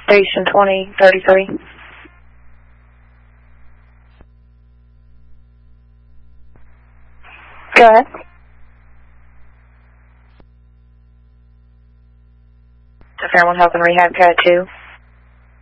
Station 2033. Go ahead. To Fairmont Health and Rehab, Code 2.